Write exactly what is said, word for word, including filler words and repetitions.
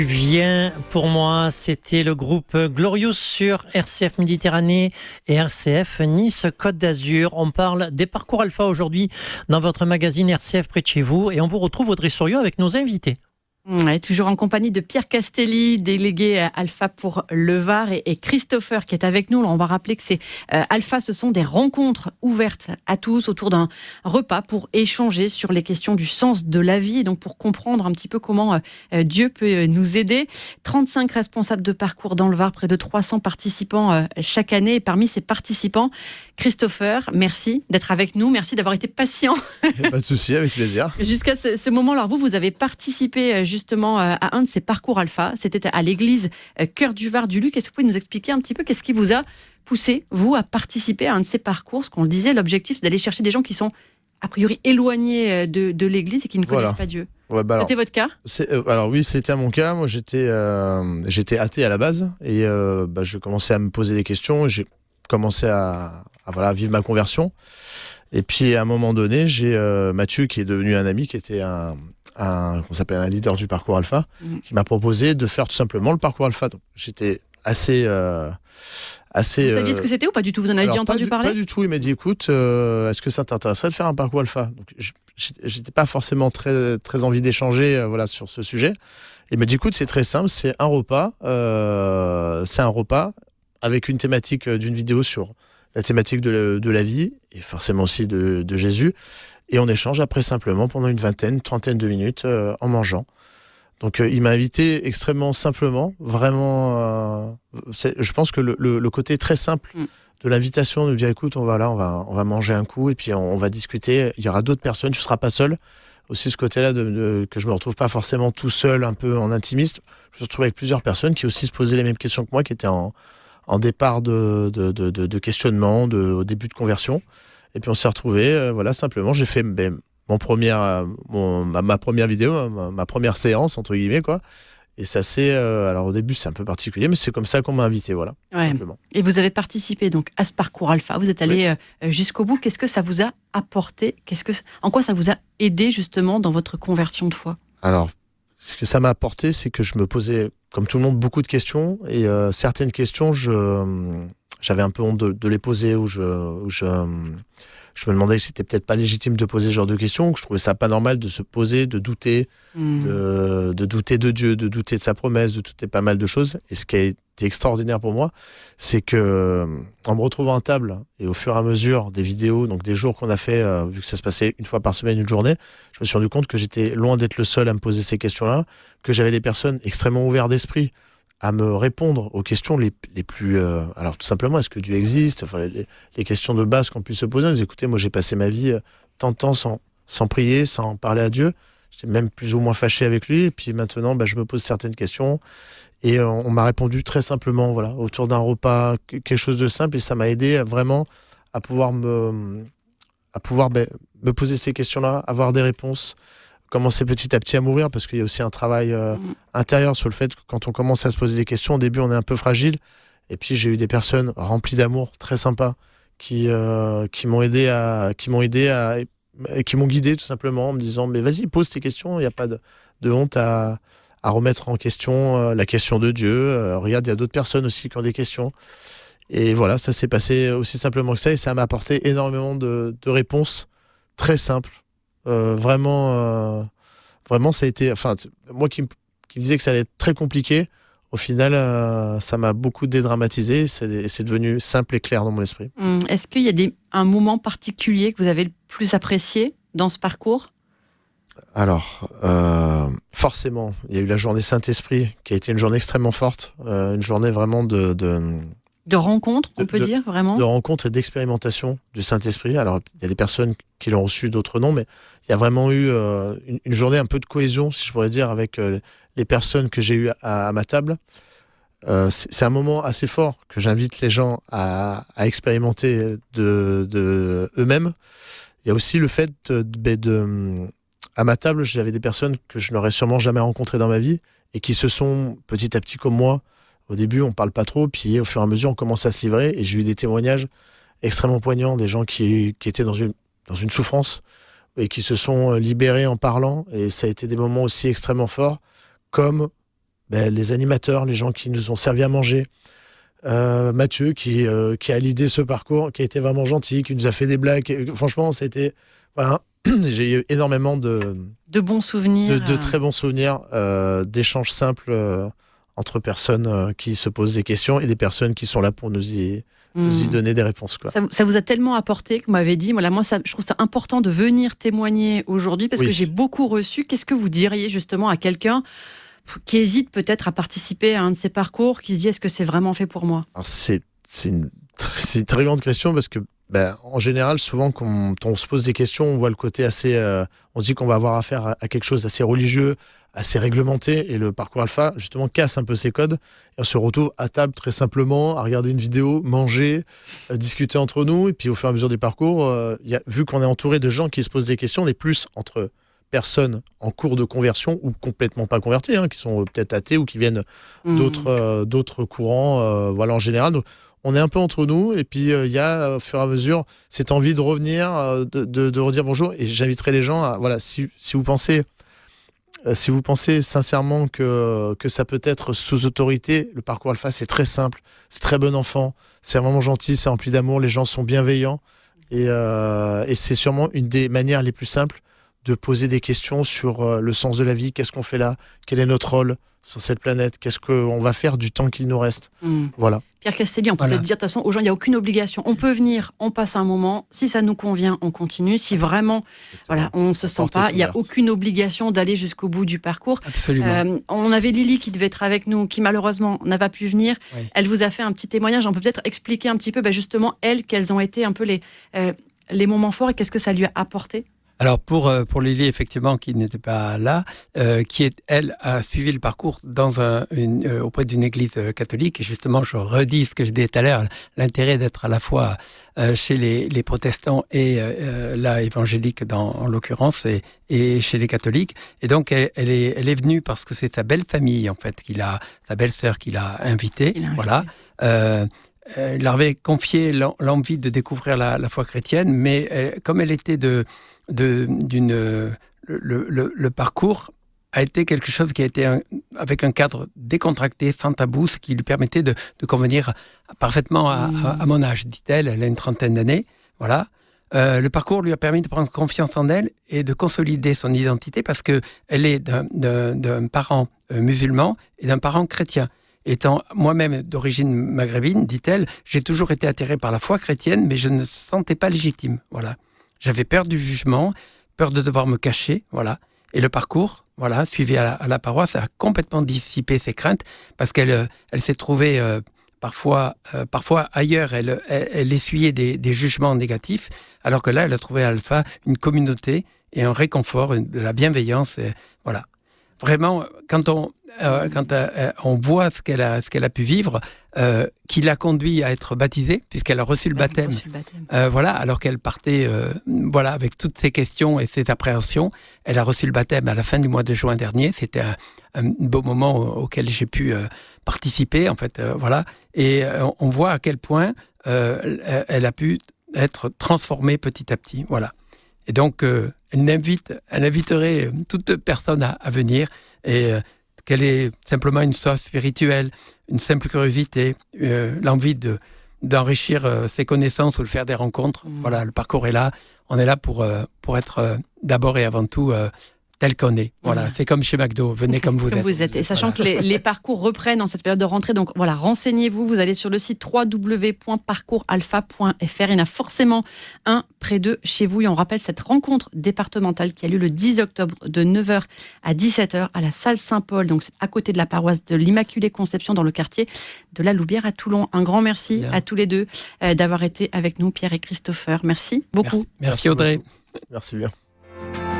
Vient pour moi, c'était le groupe Glorious sur R C F Méditerranée et R C F Nice Côte d'Azur. On parle des parcours alpha aujourd'hui dans votre magazine R C F près de chez vous et on vous retrouve Audrey Souriau avec nos invités. Ouais, toujours en compagnie de Pierre Castelli, délégué Alpha pour le Var, et, et Christopher qui est avec nous. On va rappeler que c'est euh, Alpha, ce sont des rencontres ouvertes à tous autour d'un repas pour échanger sur les questions du sens de la vie et donc pour comprendre un petit peu comment euh, Dieu peut nous aider. trente-cinq responsables de parcours dans le Var, près de trois cents participants euh, chaque année. Et parmi ces participants, Christopher, merci d'être avec nous, merci d'avoir été patient. Pas de souci, avec plaisir. Jusqu'à ce, ce moment, alors vous, vous avez participé justement à un de ces parcours alpha, c'était à l'église Cœur du Var du Luc. Est-ce que vous pouvez nous expliquer un petit peu qu'est-ce qui vous a poussé, vous, à participer à un de ces parcours? Ce qu'on le disait, l'objectif, c'est d'aller chercher des gens qui sont a priori éloignés de, de l'église et qui ne connaissent Voilà. pas Dieu. Ouais, bah alors, c'était votre cas? c'est, euh, Alors oui, c'était mon cas. Moi, j'étais, euh, j'étais athée à la base et euh, bah, je commençais à me poser des questions. J'ai commencé à, à, voilà, à vivre ma conversion. Et puis, à un moment donné, j'ai euh, Mathieu, qui est devenu un ami, qui était un... un, qu'on s'appelle un leader du parcours alpha, mmh. qui m'a proposé de faire tout simplement le parcours alpha. Donc, j'étais assez, euh, assez. Vous saviez euh, ce que c'était ou pas du tout? Vous en avez alors, déjà entendu pas du, parler? Pas du tout. Il m'a dit, écoute, euh, est-ce que ça t'intéresserait de faire un parcours alpha? Donc, je, j'étais pas forcément très, très envie d'échanger, euh, voilà, sur ce sujet. Il m'a dit, écoute, c'est très simple, c'est un repas, euh, c'est un repas avec une thématique d'une vidéo sur la thématique de la, de la vie et forcément aussi de, de Jésus. Et on échange après simplement pendant une vingtaine, une trentaine de minutes euh, en mangeant. Donc euh, il m'a invité extrêmement simplement, vraiment. Euh, c'est, je pense que le, le, le côté très simple mm. de l'invitation, de dire écoute, on va là, on va, on va manger un coup et puis on, on va discuter. Il y aura d'autres personnes, tu ne seras pas seul. Aussi ce côté-là de, de, que je me retrouve pas forcément tout seul, un peu en intimiste. Je me retrouve avec plusieurs personnes qui aussi se posaient les mêmes questions que moi, qui étaient en, en départ de, de, de, de, de questionnement, de, au début de conversion. Et puis on s'est retrouvés, euh, voilà, simplement, j'ai fait ben, mon premier, euh, mon, ma, ma première vidéo, ma, ma première séance, entre guillemets, quoi. Et ça c'est, euh, alors au début c'est un peu particulier, mais c'est comme ça qu'on m'a invité, voilà. Ouais. Simplement. Et vous avez participé donc à ce parcours alpha, vous êtes allé oui. euh, jusqu'au bout. Qu'est-ce que ça vous a apporté? Qu'est-ce que, en quoi ça vous a aidé justement dans votre conversion de foi? Alors, ce que ça m'a apporté, c'est que je me posais, comme tout le monde, beaucoup de questions. Et euh, certaines questions, je, euh, j'avais un peu honte de, de les poser, ou je, où je, euh, je me demandais si c'était peut-être pas légitime de poser ce genre de questions, que je trouvais ça pas normal de se poser, de douter, mmh. de, de douter de Dieu, de douter de sa promesse, de douter pas mal de choses. Et ce qui a été extraordinaire pour moi, c'est que en me retrouvant à table et au fur et à mesure des vidéos, donc des jours qu'on a fait, euh, vu que ça se passait une fois par semaine, une journée, je me suis rendu compte que j'étais loin d'être le seul à me poser ces questions-là, que j'avais des personnes extrêmement ouvertes d'esprit à me répondre aux questions les, les plus... Euh, alors tout simplement, est-ce que Dieu existe? Enfin, les, les questions de base qu'on puisse se poser. On dit, écoutez, moi j'ai passé ma vie euh, tant de temps sans, sans prier, sans parler à Dieu. J'étais même plus ou moins fâché avec lui. Et puis maintenant, bah, je me pose certaines questions. Et euh, on m'a répondu très simplement, voilà, autour d'un repas, quelque chose de simple. Et ça m'a aidé à, vraiment à pouvoir, me, à pouvoir bah, me poser ces questions-là, avoir des réponses, commencer petit à petit à m'ouvrir, parce qu'il y a aussi un travail euh, mmh. intérieur sur le fait que quand on commence à se poser des questions, au début on est un peu fragile, et puis j'ai eu des personnes remplies d'amour, très sympas, qui, euh, qui m'ont aidé à, qui m'ont aidé à, qui m'ont guidé tout simplement en me disant mais vas-y, pose tes questions, il n'y a pas de, de honte à, à remettre en question euh, la question de Dieu, euh, regarde, il y a d'autres personnes aussi qui ont des questions, et voilà, ça s'est passé aussi simplement que ça, et ça m'a apporté énormément de, de réponses très simples. Euh, vraiment, euh, vraiment, ça a été. Enfin, t- moi qui, m- qui me disais que ça allait être très compliqué, au final, euh, ça m'a beaucoup dédramatisé. C'est, c'est devenu simple et clair dans mon esprit. Hum, est-ce qu'il y a des, un moment particulier que vous avez le plus apprécié dans ce parcours? Alors, euh, forcément, il y a eu la journée Saint-Esprit, qui a été une journée extrêmement forte, euh, une journée vraiment de. de De rencontre, on peut de, dire, vraiment de rencontre et d'expérimentation du Saint-Esprit. Alors, il y a des personnes qui l'ont reçu, d'autres non, mais il y a vraiment eu euh, une, une journée un peu de cohésion, si je pourrais dire, avec euh, les personnes que j'ai eues à, à ma table. Euh, c'est, c'est un moment assez fort que j'invite les gens à, à expérimenter de, de eux-mêmes. Il y a aussi le fait de, de, de... À ma table, j'avais des personnes que je n'aurais sûrement jamais rencontrées dans ma vie et qui se sont, petit à petit comme moi, au début, on ne parle pas trop, puis au fur et à mesure, on commence à se livrer. Et j'ai eu des témoignages extrêmement poignants, des gens qui, qui étaient dans une, dans une souffrance et qui se sont libérés en parlant. Et ça a été des moments aussi extrêmement forts, comme ben, les animateurs, les gens qui nous ont servi à manger. Euh, Mathieu qui, euh, qui a l'idée ce parcours, qui a été vraiment gentil, qui nous a fait des blagues. Et, franchement, ça a été... Voilà, j'ai eu énormément de... De bons souvenirs. De, de très bons souvenirs, euh, d'échanges simples euh, entre personnes euh, qui se posent des questions et des personnes qui sont là pour nous y, mmh. nous y donner des réponses. Quoi. Ça, ça vous a tellement apporté que vous m'avez dit, voilà, moi ça, je trouve ça important de venir témoigner aujourd'hui parce oui. que j'ai beaucoup reçu. Qu'est-ce que vous diriez justement à quelqu'un qui hésite peut-être à participer à un de ces parcours, qui se dit est-ce que c'est vraiment fait pour moi? Alors c'est, c'est, une, c'est une très grande question parce que ben, en général, souvent quand on, quand on se pose des questions, on voit le côté assez... Euh, on se dit qu'on va avoir affaire à, à quelque chose d'assez religieux, assez réglementé, et le parcours alpha, justement, casse un peu ces codes, et on se retrouve à table très simplement, à regarder une vidéo, manger, euh, discuter entre nous, et puis au fur et à mesure des parcours, euh, y a, vu qu'on est entouré de gens qui se posent des questions, on est plus entre personnes en cours de conversion ou complètement pas converties, hein, qui sont peut-être athées ou qui viennent mmh. d'autres, euh, d'autres courants, euh, voilà, en général. Donc, on est un peu entre nous, et puis il euh, y a, au fur et à mesure, cette envie de revenir, euh, de, de, de redire bonjour, et j'inviterai les gens à, voilà, si, si vous pensez, euh, si vous pensez sincèrement que, que ça peut être sous autorité, le parcours alpha, c'est très simple, c'est très bon enfant, c'est vraiment gentil, c'est rempli d'amour, les gens sont bienveillants, et, euh, et c'est sûrement une des manières les plus simples de poser des questions sur euh, le sens de la vie, qu'est-ce qu'on fait là, quel est notre rôle sur cette planète, qu'est-ce qu'on va faire du temps qu'il nous reste. Mmh. Voilà. Pierre Castelli, on peut voilà. peut-être dire de toute façon aux gens, il n'y a aucune obligation. On peut venir, on passe un moment, si ça nous convient, on continue. Si vraiment voilà, on ne se sent pas, il n'y a aucune obligation d'aller jusqu'au bout du parcours. Absolument. Euh, on avait Lily qui devait être avec nous, qui malheureusement n'a pas pu venir. Oui. Elle vous a fait un petit témoignage. On peut peut-être expliquer un petit peu ben justement, elle, quels ont été un peu les, euh, les moments forts et qu'est-ce que ça lui a apporté? Alors pour pour Lily effectivement qui n'était pas là, euh, qui est elle a suivi le parcours dans un une, euh, auprès d'une église catholique et justement je redis ce que je disais tout à l'heure, l'intérêt d'être à la fois euh, chez les les protestants et euh, là évangélique dans en l'occurrence et et chez les catholiques et donc elle, elle est elle est venue parce que c'est sa belle famille en fait qu'il a sa belle-sœur qu'il a invitée, il a voilà. Euh, il leur avait confié l'envie de découvrir la, la foi chrétienne, mais elle, comme elle était de De, d'une, le, le, le parcours a été quelque chose qui a été un, avec un cadre décontracté, sans tabou, ce qui lui permettait de, de convenir parfaitement à, mmh. à, à mon âge, dit-elle. Elle a une trentaine d'années, voilà. Euh, le parcours lui a permis de prendre confiance en elle et de consolider son identité parce que elle est d'un, d'un, d'un parent musulman et d'un parent chrétien. Étant moi-même d'origine maghrébine, dit-elle, j'ai toujours été attirée par la foi chrétienne, mais je ne me sentais pas légitime, voilà. J'avais peur du jugement, peur de devoir me cacher, voilà. Et le parcours, voilà, suivi à la, à la paroisse, a complètement dissipé ses craintes parce qu'elle, elle s'est trouvée euh, parfois, euh, parfois ailleurs. Elle, elle, elle essuyait des, des jugements négatifs, alors que là, elle a trouvé à Alpha une communauté et un réconfort, une, de la bienveillance, et, voilà. Vraiment, quand on, euh, quand euh, on voit ce qu'elle a, ce qu'elle a pu vivre, euh, qui l'a conduit à être baptisée, puisqu'elle a reçu le elle baptême, reçu le baptême. Euh, voilà, alors qu'elle partait, euh, voilà, avec toutes ses questions et ses appréhensions, elle a reçu le baptême à la fin du mois de juin dernier. C'était un, un beau moment auquel j'ai pu euh, participer, en fait, euh, voilà. Et euh, on voit à quel point euh, elle a pu être transformée petit à petit, voilà. Et donc, euh, elle, invite, elle inviterait toute personne à, à venir et euh, qu'elle ait simplement une soif spirituelle, une simple curiosité, euh, l'envie de, d'enrichir euh, ses connaissances ou de faire des rencontres. Mmh. Voilà, le parcours est là. On est là pour, euh, pour être euh, d'abord et avant tout euh, tel qu'on est. Voilà, mmh. C'est comme chez McDo, venez comme vous comme êtes. Vous êtes. Et sachant voilà. que les, les parcours reprennent en cette période de rentrée, donc voilà, renseignez-vous, vous allez sur le site w w w point parcours alpha point f r. Il y en a forcément un près de chez vous. Et on rappelle cette rencontre départementale qui a lieu le dix octobre de neuf heures à dix-sept heures à la salle Saint-Paul, donc c'est à côté de la paroisse de l'Immaculée Conception dans le quartier de la Loubière à Toulon. Un grand merci Bien. à tous les deux euh, d'avoir été avec nous, Pierre et Christopher. Merci beaucoup. Merci, merci Audrey. Merci bien.